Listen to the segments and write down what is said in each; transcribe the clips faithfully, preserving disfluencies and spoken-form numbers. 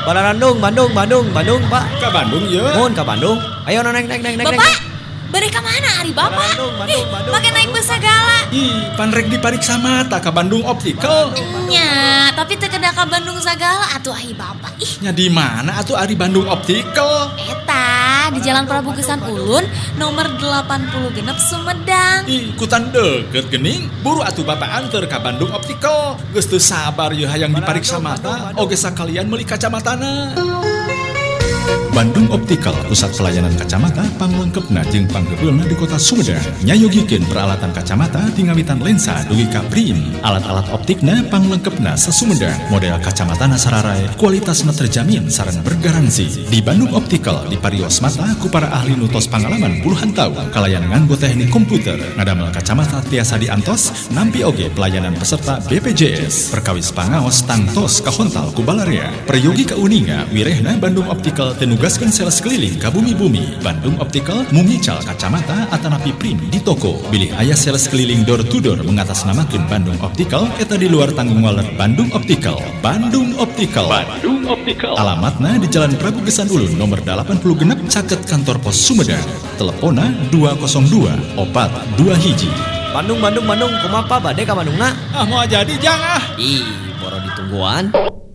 Bandung, Bandung, Bandung, Bandung, Pak. Ke Bandung ya? Mohon ke Bandung. Ayo naik naik naik naik. Bapak, beri ke mana hari Bapak? Bandung, Bandung, Ih, Bandung, pakai naik Bandung. bus segala. Ih, panrek dipariksa mata ke Bandung Optical. Nya, tapi teu kedah ka Bandung sagala atuh ahi Bapak. Ih, Nya di mana atuh ari Bandung Optical? eta di Jalan Prabu Gesan Ulun nomor delapan puluh genep Sumedang. Ih, kutan deket gening. Buru atuh Bapak anter ke Bandung Optical. Geus teu sabar yeuh hayang dipariksa mata, oge sakalian meuli kacamatana. Bandung Optical, pusat pelayanan kacamata panglengkepna jeung panggeulna di kota Sumedang. Nyayogikeun peralatan kacamata tingawitan lensa dugi ka prim. Alat-alat optikna panglengkepna sasumedang. Model kacamatana sararay, kualitasna terjamin sareng bergaransi. Di Bandung Optical diparios mata ku para ahli nutos pangalaman puluhan tahun kalayan nganggo teknik komputer. Ngadamel kacamata tiasa diantos, nampi oge pelayanan peserta B P J S. Perkawis pangaos tangtos kahontal ku balarea. Prayogi kauninga wirehna Bandung Optical tenugaskeun sales keliling ka bumi-bumi. Bandung Optical mungical kacamata atanapi prim di toko. Bilih aya sales keliling door to door mengatasnamakeun Bandung Optical eta di luar tanggung wallet Bandung Optical. Bandung Optical. Bandung Optical. Alamatna di Jalan Prabu Gesan Ulun nomor delapan puluh genep caket kantor pos Sumedang. Telepona dua nol dua opat dua hiji. Bandung, Bandung, Bandung. Kumaha bade ka Bandungna? Ah mau jadi jang ah. Ih, boro ditungguan.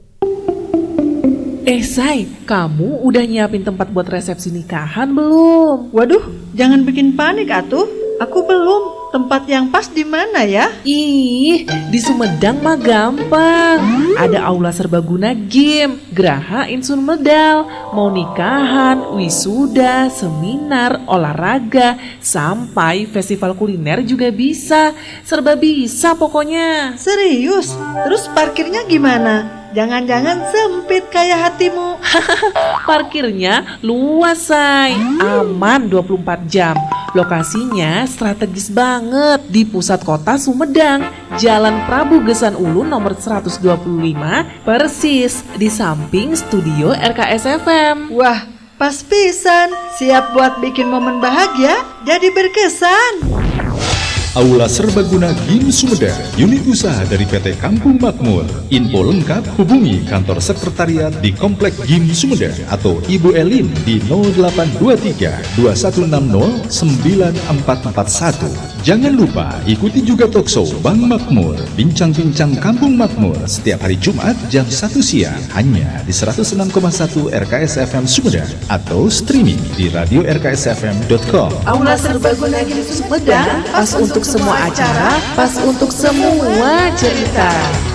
Eh Say, kamu udah nyiapin tempat buat resepsi nikahan belum? Waduh, jangan bikin panik atuh. Aku belum. Tempat yang pas di mana ya? Ih, di Sumedang mah gampang. Ada aula serbaguna gym, Geraha Insun Medal, mau nikahan, wisuda, seminar, olahraga, sampai festival kuliner juga bisa. Serba bisa pokoknya. Serius? Terus parkirnya gimana? Jangan-jangan sempit kayak hatimu. Parkirnya luas, Say. Aman dua puluh empat jam. Lokasinya strategis banget di pusat kota Sumedang. Jalan Prabu Gesan Ulun nomor seratus dua puluh lima, persis di samping studio R K S F M. Wah, pas pisan. Siap buat bikin momen bahagia, jadi berkesan. Aula Serbaguna Gym Sumedang, unit usaha dari P T Kampung Makmur. Info lengkap hubungi kantor sekretariat di Komplek Gym Sumedang atau Ibu Elin di nol delapan dua tiga dua satu enam nol sembilan empat empat satu. Jangan lupa ikuti juga talkshow Bang Makmur, bincang-bincang Kampung Makmur setiap hari Jumat jam satu siang hanya di seratus enam koma satu R K S F M Sumedang atau streaming di radio r k s f m dot com. Aula Serbaguna Gym Sumedang, Pas untuk semua acara, pas untuk semua cerita.